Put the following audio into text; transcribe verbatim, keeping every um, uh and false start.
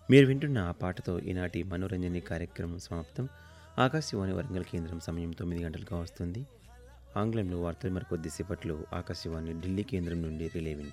మీరు వింటున్న ఆ పాటతో ఈనాటి మనోరంజని కార్యక్రమం సమాప్తం. ఆకాశవాణి వరంగల్ కేంద్రం సమయం తొమ్మిది గంటలుగా వస్తుంది. ఆంగ్లంలో వార్తలు మరి కొద్దిసేపట్లో ఆకాశవాణి ఢిల్లీ కేంద్రం నుండి రిలే వింటారు.